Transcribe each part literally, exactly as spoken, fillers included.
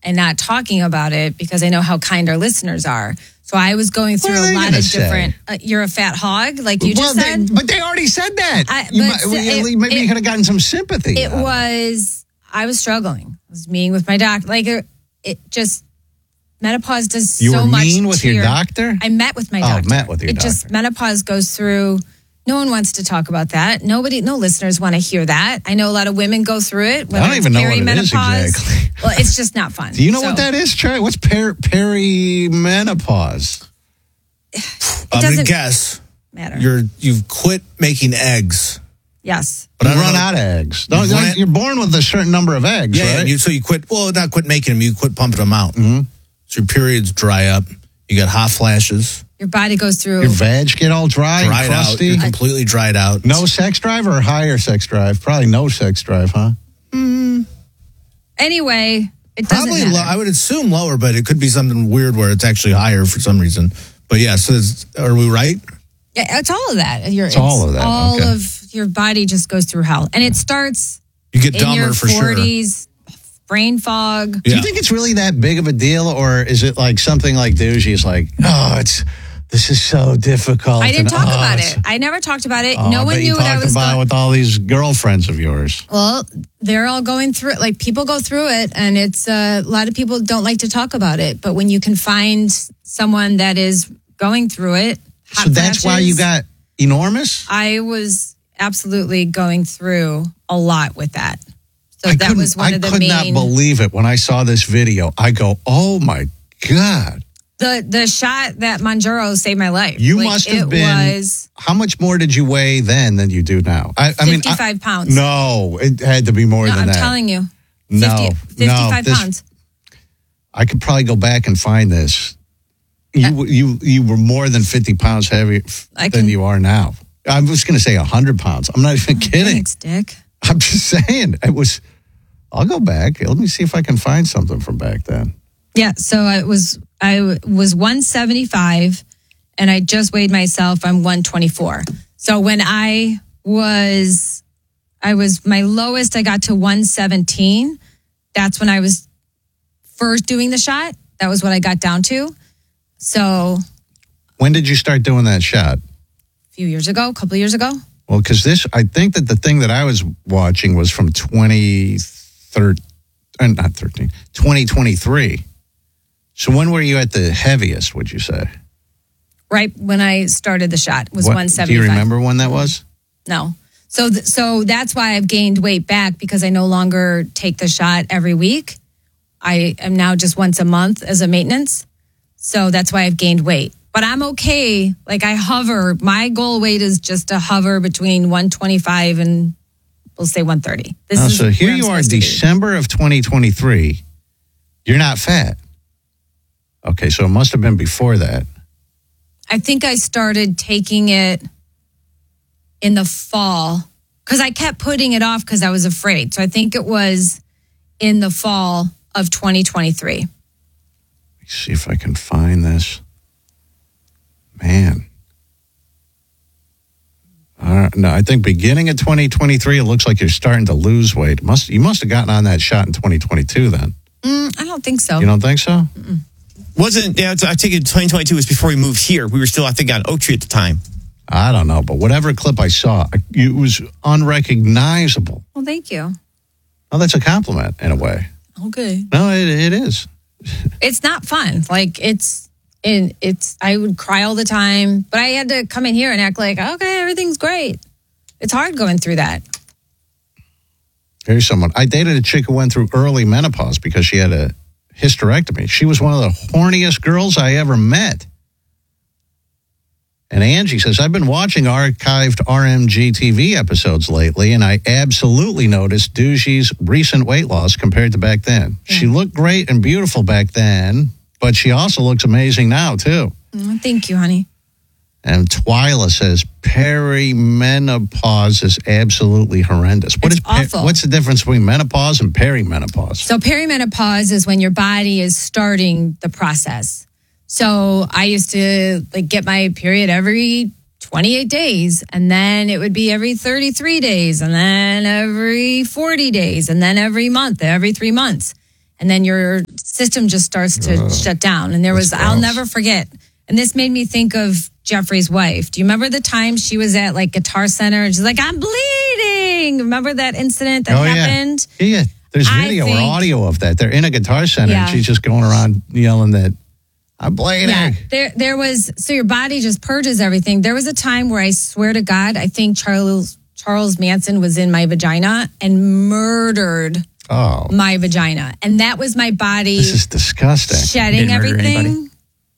and not talking about it because I know how kind our listeners are. So I was going through a lot of say? different. Uh, you're a fat hog, like you well, just said. They, but they already said that. I, you but might, it, maybe it, you could have gotten some sympathy. It was. I was struggling. I was meeting with my doctor. Like it, it just menopause does you so were much. mean with to your doctor. I met with my oh, doctor. met with your it doctor. just menopause goes through. No one wants to talk about that. Nobody, no listeners want to hear that. I know a lot of women go through it. I don't even know what it is perimenopause. exactly. Well, it's just not fun. Do you know so, what that is, Trey? What's per- perimenopause? I'm doesn't gonna guess. Matter. You're you've quit making eggs. Yes. But you run out of eggs. No, You you're born with a certain number of eggs, Yeah, right? you, so you quit. Well, not quit making them. You quit pumping them out. Mm-hmm. So your periods dry up. You get hot flashes. Your body goes through. Your veg get all dry dried and crusty. out. You're completely dried out. No sex drive or higher sex drive? Probably no sex drive, huh? Mm, anyway, it doesn't Probably. matter. Low, I would assume lower, but it could be something weird where it's actually higher for some reason. But yeah, so it's, are we right? Yeah, it's all of that. Your, It's all of that, All okay. of your body just goes through hell, and it starts You get in dumber your for sure. forties. Brain fog. Do you think it's really that big of a deal, or is it like something like Doogie is like, oh, it's this is so difficult. I didn't and, talk oh, about it's- it. I never talked about it. Oh, no I one bet knew you what I talked was about going. with all these girlfriends of yours. Well, they're all going through it. Like people go through it, and it's uh, a lot of people don't like to talk about it. But when you can find someone that is going through it, hot So that's why flashes, you got enormous? I was absolutely going through a lot with that. So I that couldn't- was one I of the could main. not believe it when I saw this video. I go, oh my God. the the shot that Mounjaro saved my life. You Like, must have it been. Was How much more did you weigh then than you do now? I, I mean, I- fifty-five pounds. No, it had to be more No, than I'm that. telling you. No, fifty, no, fifty-five this- pounds. I could probably go back and find this. You you you were more than fifty pounds heavier I than can- you are now. I was going to say one hundred pounds. I'm not even kidding. Thanks, Dick. I'm just saying. It was. I'll go back. Let me see if I can find something from back then. Yeah, so I was I was one seventy-five, and I just weighed myself. I'm one twenty-four. So when I was, I was my lowest. I got to one seventeen. That's when I was first doing the shot. That was what I got down to. So When did you start doing that shot? a few years ago, a couple of years ago. Well, because this, I think that the thing that I was watching was from twenty thirteen, uh, not thirteen, twenty twenty-three. So when were you at the heaviest, would you say? Right when I started the shot was What- one Do seventy-five. you remember when that was? No. So th- so that's why I've gained weight back because I no longer take the shot every week. I am now just once a month as a maintenance. So that's why I've gained weight. But I'm okay. Like I hover. My goal weight is just to hover between one twenty-five and we'll say one thirty. This Oh, is so here where I'm you are, supposed to be. December of twenty twenty-three. You're not fat. Okay, so it must have been before that. I think I started taking it in the fall because I kept putting it off because I was afraid. So I think it was in the fall of twenty twenty-three. Let me see if I can find this. Man. Uh, no, I think beginning of twenty twenty-three, it looks like you're starting to lose weight. Must You must have gotten on that shot in twenty twenty-two then. Mm, I don't think so. You don't think so? Mm-mm. Wasn't, yeah, I think twenty twenty-two was before we moved here. We were still, I think, on Oak Tree at the time. I don't know, but whatever clip I saw, it was unrecognizable. Well, thank you. Oh, that's a compliment in a way. Okay. No, it, it is. It's not fun. Like it's in it's I would cry all the time, but I had to come in here and act like, okay, everything's great. It's hard going through that. Here's someone. I dated a chick who went through early menopause because she had a hysterectomy. She was one of the horniest girls I ever met. And Angie says, I've been watching archived R M G T V episodes lately, and I absolutely noticed Doogie's recent weight loss compared to back then. Yeah. She looked great and beautiful back then, but she also looks amazing now, too. Oh, thank you, honey. And Twyla says, perimenopause is absolutely horrendous. What it's is per- awful. What's the difference between menopause and perimenopause? So perimenopause is when your body is starting the process. So I used to like get my period every twenty-eight days, and then it would be every thirty-three days, and then every forty days, and then every month, every three months. and then your system just starts to uh, shut down. And there was, gross. I'll never forget. And this made me think of Jeffrey's wife. Do you remember the time she was at like Guitar Center and she's like, I'm bleeding? Remember that incident that oh, happened? Yeah. yeah. There's video think, or audio of that. They're in a Guitar Center yeah. and she's just going around yelling that I'm bleeding. Yeah. There, there was, so your body just purges everything. There was a time where I swear to God, I think Charles, Charles Manson was in my vagina and murdered oh. my vagina. And that was my body. This is disgusting. Shedding everything.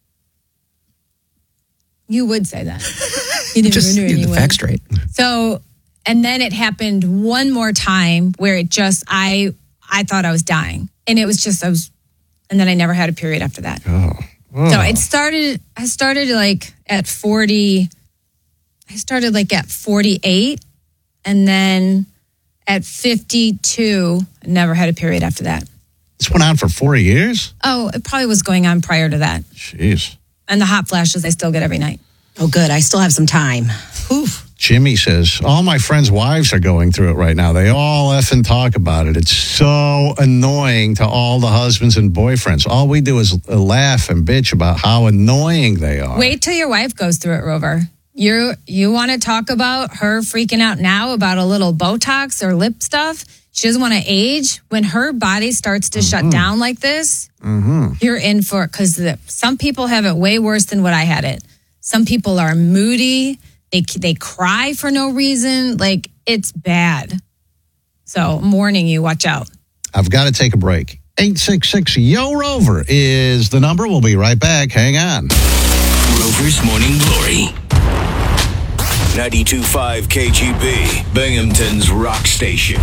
You would say that. You didn't just get the facts straight. So, and then it happened one more time where it just, I, I thought I was dying. And it was just, I was, and then I never had a period after that. Oh. oh. So it started, I started like at forty, I started like at forty-eight. And then at fifty-two, I never had a period after that. This went on for four years? Oh, it probably was going on prior to that. Jeez. And the hot flashes I still get every night. Oh, good. I still have some time. Oof. Jimmy says, all my friends' wives are going through it right now. They all effing talk about it. It's so annoying to all the husbands and boyfriends. All we do is laugh and bitch about how annoying they are. Wait till your wife goes through it, Rover. You you want to talk about her freaking out now about a little Botox or lip stuff? She doesn't want to age. When her body starts to mm-hmm. shut down like this, mm-hmm. you're in for it. Because some people have it way worse than what I had it. Some people are moody. They they cry for no reason. Like, it's bad. So I'm warning you, watch out. I've got to take a break. eight six six, Y O, ROVER is the number. We'll be right back. Hang on. Rover's Morning Glory. ninety-two point five K G B, Binghamton's rock station.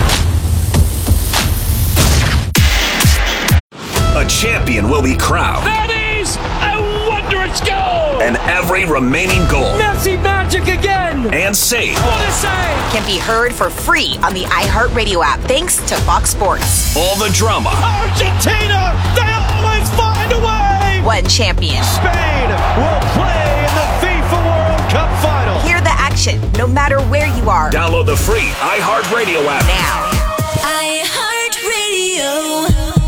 A champion will be crowned. That is a wondrous goal! And every remaining goal. Messi magic again! And save. What a save! Can be heard for free on the iHeartRadio app, thanks to Fox Sports. All the drama. Argentina! They always find a way! One champion. Spain will play in the FIFA World Cup final. Hear the action, no matter where you are. Download the free iHeartRadio app now. iHeartRadio.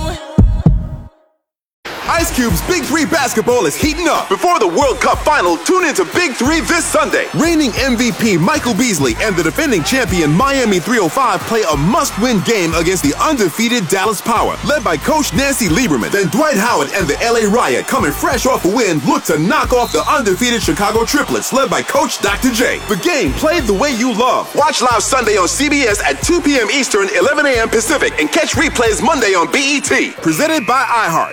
Ice Cube's Big Three basketball is heating up. Before the World Cup final, tune into Big Three this Sunday. Reigning M V P Michael Beasley and the defending champion Miami three oh five play a must-win game against the undefeated Dallas Power, led by Coach Nancy Lieberman. Then Dwight Howard and the L A Riot, coming fresh off a win, look to knock off the undefeated Chicago Triplets, led by Coach Doctor J. The game played the way you love. Watch live Sunday on C B S at two p.m. Eastern, eleven a.m. Pacific, and catch replays Monday on B E T. Presented by iHeart.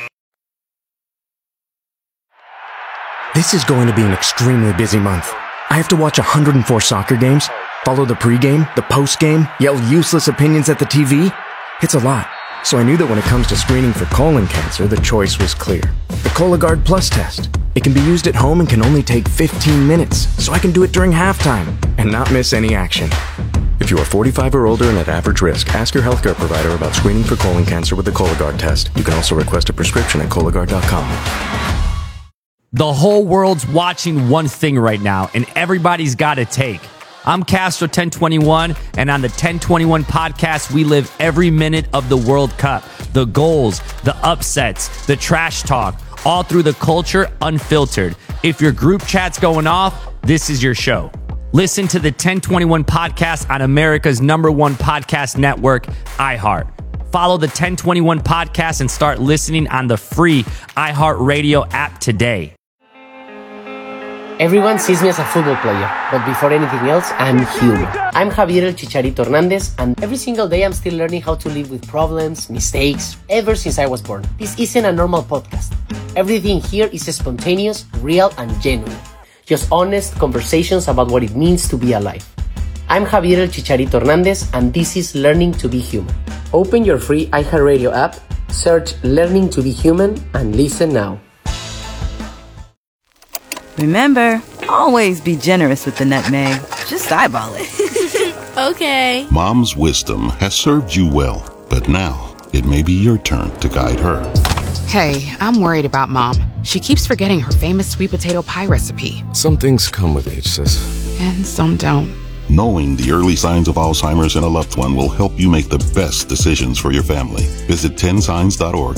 This is going to be an extremely busy month. I have to watch one hundred four soccer games, follow the pregame, the postgame, yell useless opinions at the T V. It's a lot. So I knew that when it comes to screening for colon cancer, the choice was clear. The Cologuard Plus test. It can be used at home and can only take fifteen minutes, so I can do it during halftime and not miss any action. If you are forty-five or older and at average risk, ask your healthcare provider about screening for colon cancer with the Cologuard test. You can also request a prescription at Cologuard dot com. The whole world's watching one thing right now, and everybody's got a take. I'm Castro ten twenty-one, and on the ten twenty-one podcast, we live every minute of the World Cup. The goals, the upsets, the trash talk, all through the culture, unfiltered. If your group chat's going off, this is your show. Listen to the ten twenty-one podcast on America's number one podcast network, iHeart. Follow the ten twenty-one podcast and start listening on the free iHeartRadio app today. Everyone sees me as a football player, but before anything else, I'm human. I'm Javier El Chicharito Hernandez, and every single day I'm still learning how to live with problems, mistakes, ever since I was born. This isn't a normal podcast. Everything here is spontaneous, real, and genuine. Just honest conversations about what it means to be alive. I'm Javier El Chicharito Hernandez, and this is Learning to Be Human. Open your free iHeartRadio app, search Learning to Be Human, and listen now. Remember, always be generous with the nutmeg. Just eyeball it. Okay. Mom's wisdom has served you well, but now it may be your turn to guide her. Hey, I'm worried about Mom. She keeps forgetting her famous sweet potato pie recipe. Some things come with age, sis. And some don't. Knowing the early signs of Alzheimer's in a loved one will help you make the best decisions for your family. Visit ten signs dot org